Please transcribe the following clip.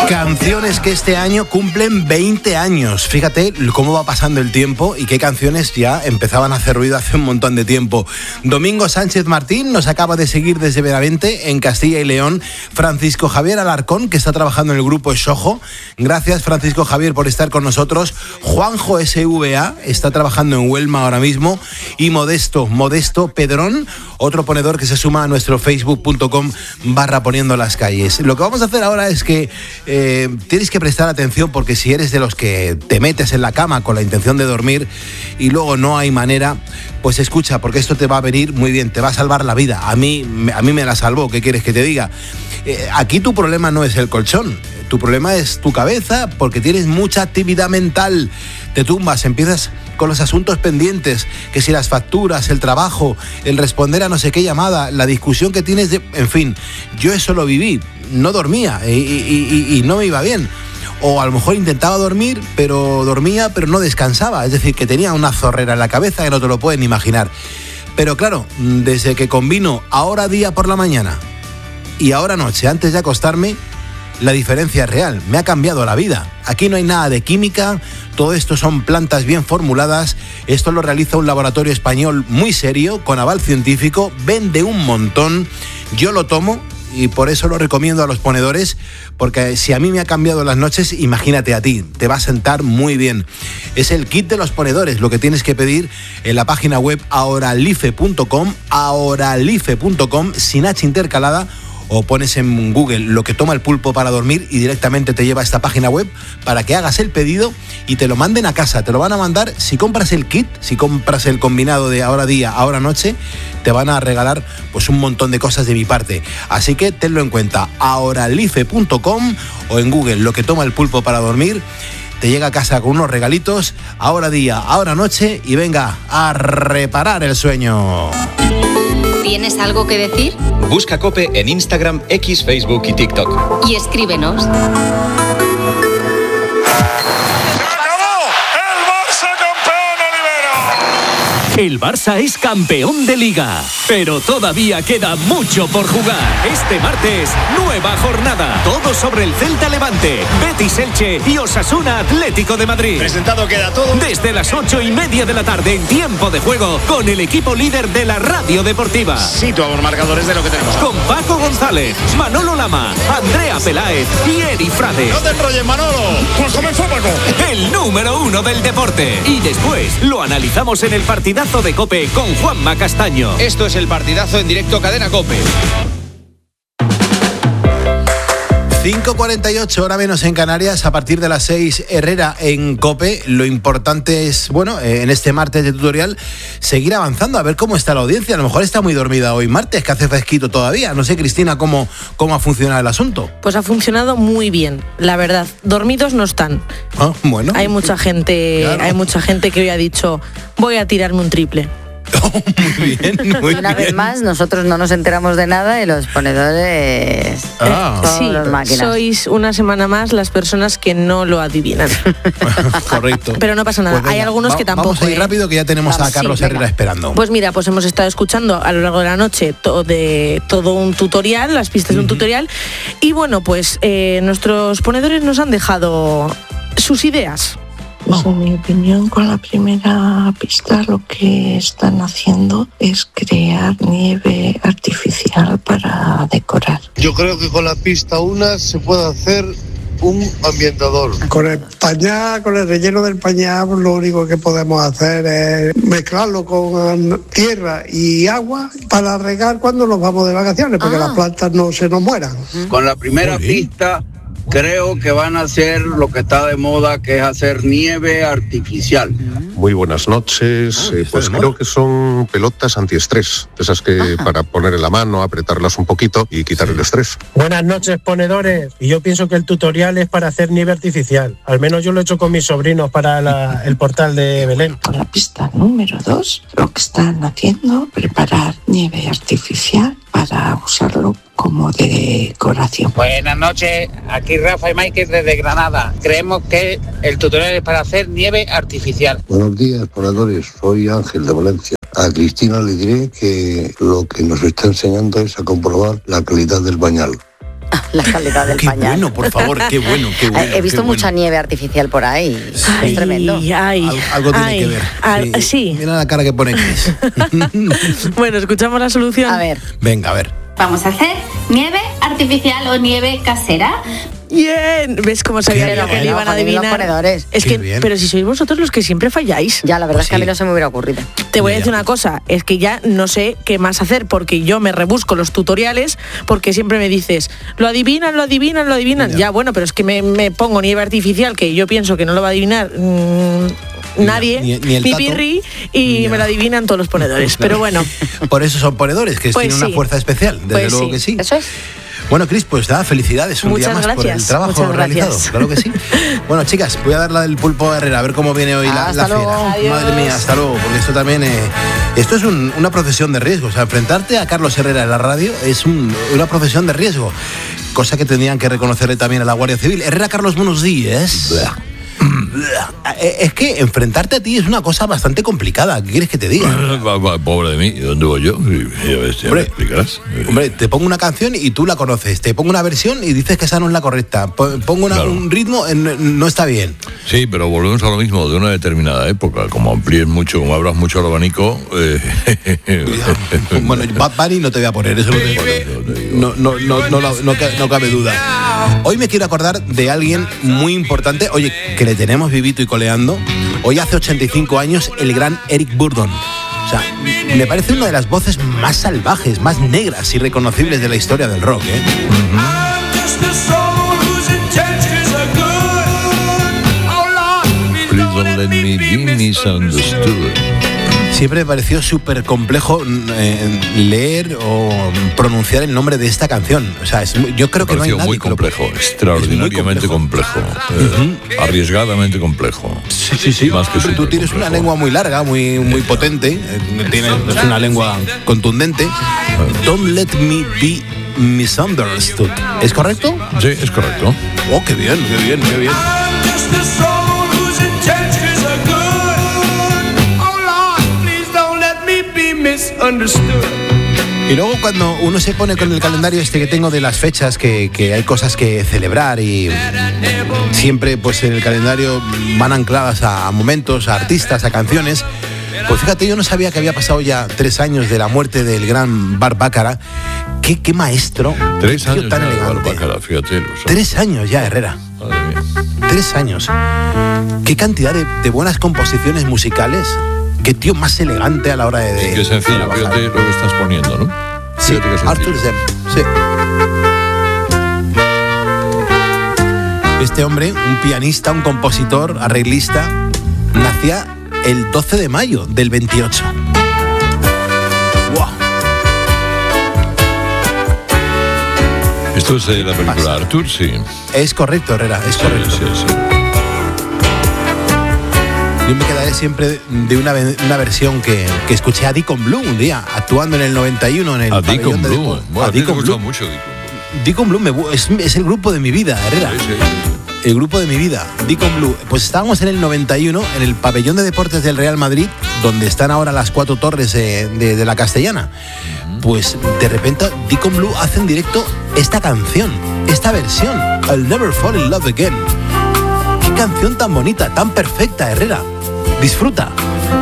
Canciones que este año cumplen 20 años. Fíjate cómo va pasando el tiempo y qué canciones ya empezaban a hacer ruido hace un montón de tiempo. Domingo Sánchez Martín nos acaba de seguir desde Benavente, en Castilla y León. Francisco Javier Alarcón, que está trabajando en el grupo Sojo. Gracias, Francisco Javier, por estar con nosotros. Juanjo SVA está trabajando en Huelma ahora mismo. Y Modesto Pedrón, otro ponedor que se suma a nuestro facebook.com/poniendo las calles. Lo que vamos a hacer ahora es que tienes que prestar atención, porque si eres de los que te metes en la cama con la intención de dormir y luego no hay manera, pues escucha, porque esto te va a venir muy bien, te va a salvar la vida. A mí me la salvó, ¿qué quieres que te diga? Aquí tu problema no es el colchón, tu problema es tu cabeza, porque tienes mucha actividad mental. Te tumbas, empiezas con los asuntos pendientes, que si las facturas, el trabajo, el responder a no sé qué llamada, la discusión que tienes, en fin, yo eso lo viví, no dormía y no me iba bien. O a lo mejor intentaba dormir, pero dormía, pero no descansaba, es decir, que tenía una zorrera en la cabeza que no te lo pueden imaginar. Pero claro, desde que combino ahora día por la mañana y ahora noche antes de acostarme, la diferencia es real, me ha cambiado la vida. Aquí no hay nada de química, todo esto son plantas bien formuladas. Esto lo realiza un laboratorio español muy serio, con aval científico, vende un montón. Yo lo tomo y por eso lo recomiendo a los ponedores, porque si a mí me ha cambiado las noches, imagínate a ti, te va a sentar muy bien. Es el kit de los ponedores, lo que tienes que pedir en la página web ahoralife.com, sin H intercalada, o pones en Google lo que toma el pulpo para dormir y directamente te lleva a esta página web para que hagas el pedido y te lo manden a casa. Te lo van a mandar, si compras el kit, si compras el combinado de ahora día, ahora noche, te van a regalar pues un montón de cosas de mi parte. Así que tenlo en cuenta, ahoralife.com o en Google lo que toma el pulpo para dormir. Te llega a casa con unos regalitos, ahora día, ahora noche, y venga a reparar el sueño. ¿Tienes algo que decir? Busca COPE en Instagram, X, Facebook y TikTok. Y escríbenos. El Barça es campeón de Liga, pero todavía queda mucho por jugar. Este martes, nueva jornada. Todo sobre el Celta Levante, Betis Elche y Osasuna Atlético de Madrid. Presentado queda todo. Desde las 8:30 de la tarde en tiempo de juego, con el equipo líder de la radio deportiva. Situamos marcadores de lo que tenemos. Con Paco González, Manolo Lama, Andrea Peláez y Eri Frade. No te enrolles, Manolo. Pues comenzó, Paco. El número 1 del deporte. Y después lo analizamos en el partidazo de COPE con Juanma Castaño. Esto es el partidazo en directo Cadena COPE. 5:48, hora menos en Canarias. A partir de las 6, Herrera en COPE. Lo importante es, bueno, en este martes de tutorial, seguir avanzando, a ver cómo está la audiencia. A lo mejor está muy dormida hoy martes, que hace fresquito todavía. No sé, Cristina, cómo ha funcionado el asunto. Pues ha funcionado muy bien, la verdad. Dormidos no están. Bueno. Hay mucha gente, claro. Hay mucha gente que hoy ha dicho, voy a tirarme un triple. Muy bien, muy Una bien. vez más, nosotros no nos enteramos de nada y los ponedores... Sí, las máquinas. Sois una semana más las personas que no lo adivinan. Correcto. Pero no pasa nada, Pues venga, hay algunos que tampoco... Vamos a ir rápido, que ya tenemos a Carlos Herrera esperando. Pues mira, pues hemos estado escuchando a lo largo de la noche todo un tutorial, las pistas de un tutorial, y bueno, pues nuestros ponedores nos han dejado sus ideas. Pues en mi opinión, con la primera pista lo que están haciendo es crear nieve artificial para decorar. Yo creo que con la pista 1 se puede hacer un ambientador. Con el pañal, con el relleno del pañal, lo único que podemos hacer es mezclarlo con tierra y agua para regar cuando nos vamos de vacaciones, porque las plantas no se nos mueran. Con la primera pista creo que van a hacer lo que está de moda, que es hacer nieve artificial. Muy buenas noches. Pues creo que son pelotas antiestrés, esas que para poner en la mano, apretarlas un poquito y quitar el estrés. Buenas noches, ponedores. Y yo pienso que el tutorial es para hacer nieve artificial. Al menos yo lo he hecho con mis sobrinos para el portal de Belén. Con la pista número 2, lo que están haciendo, preparar nieve artificial para usarlo como decoración. Buenas noches, aquí Rafa y Michael desde Granada. Creemos que el tutorial es para hacer nieve artificial. Buenos días, ponedores. Soy Ángel de Valencia. A Cristina le diré que lo que nos está enseñando es a comprobar la calidad del bañal. La calidad del pañal. Qué bueno, por favor, qué bueno, qué bueno. He visto qué mucha bueno. nieve artificial por ahí. Es tremendo. Algo tiene que ver. Sí. Mira la cara que pone Chris. Bueno, escuchamos la solución. A ver. Venga, a ver. Vamos a hacer nieve artificial o nieve casera. Bien, ¿ves cómo sabía yo que le iban a adivinar? Es que, pero si sois vosotros los que siempre falláis. Ya, la verdad es que a mí no se me hubiera ocurrido. Te voy a decir una cosa, es que ya no sé qué más hacer porque yo me rebusco los tutoriales porque siempre me dices, lo adivinan. Ya, bueno, pero es que me pongo nieve artificial que yo pienso que no lo va a adivinar nadie, ni el ni tato. Pirri, y me lo adivinan todos los ponedores. Pero bueno. Por eso son ponedores, que Pues tienen una sí. fuerza especial, desde Pues luego sí. que sí. Eso es. Bueno, Cris, pues nada, felicidades un Muchas día más por el gracias, trabajo muchas realizado. gracias. Claro que sí. Bueno, chicas, voy a dar la del pulpo a Herrera, a ver cómo viene hoy la Hasta luego. fiera. Adiós. Madre mía, hasta luego, porque esto también esto es una profesión de riesgo. O sea, enfrentarte a Carlos Herrera en la radio es una profesión de riesgo. Cosa que tendrían que reconocerle también a la Guardia Civil. Herrera, Carlos, buenos días. Es que enfrentarte a ti es una cosa bastante complicada. ¿Qué quieres que te diga? Pobre de mí, ¿dónde voy yo? Ya me explicarás. Hombre, te pongo una canción y tú la conoces. Te pongo una versión y dices que esa no es la correcta. Pongo un ritmo, no está bien. Sí, pero volvemos a lo mismo, de una determinada época. Como amplíes mucho, como abras mucho el abanico... Bueno, Bad Bunny no te voy a poner, eso no cabe duda. Hoy me quiero acordar de alguien muy importante, oye, que le tenemos vivito y coleando. Hoy hace 85 años, el gran Eric Burdon. O sea, me parece una de las voces más salvajes, más negras y reconocibles de la historia del rock, ¿eh? Please don't let me be misunderstood. Siempre me pareció súper complejo leer o pronunciar el nombre de esta canción. O sea, yo creo que no hay nadie muy complejo, extraordinariamente complejo, arriesgadamente complejo. Sí. Más que Tú tienes una lengua muy larga, muy potente, tienes una lengua contundente. Don't let me be misunderstood. ¿Es correcto? Sí, es correcto. Oh, qué bien. Y luego cuando uno se pone con el calendario este que tengo de las fechas, que hay cosas que celebrar y siempre pues en el calendario van ancladas a momentos, a artistas, a canciones, pues fíjate, yo no sabía que había pasado ya 3 años de la muerte del gran Bart Bacharach. Qué maestro. 3 años tan ya de elegante. Bart Bacharach, fíjate. 3 años ya, Herrera. 3 años. Qué cantidad de buenas composiciones musicales. Qué tío más elegante a la hora de... Qué sencillo, fíjate lo que estás poniendo, ¿no? Sí, Arthur Zem, sí. Este hombre, un pianista, un compositor, arreglista, nacía el 12 de mayo del 28. ¡Wow! Esto es de la película Arthur, sí. Es correcto, Herrera, es correcto. Sí. Yo me quedaré siempre de una versión que escuché a Deacon Blue un día, actuando en el 91 en el Deacon Blue. Bueno, Deacon Blue. Mucho Deacon Blue es el grupo de mi vida, Herrera. Sí. El grupo de mi vida, Deacon Blue. Pues estábamos en el 91 en el pabellón de deportes del Real Madrid, donde están ahora las 4 torres de la Castellana. Pues de repente Deacon Blue hace en directo esta canción, esta versión, I'll Never Fall in Love Again. Qué canción tan bonita, tan perfecta, Herrera. Disfruta.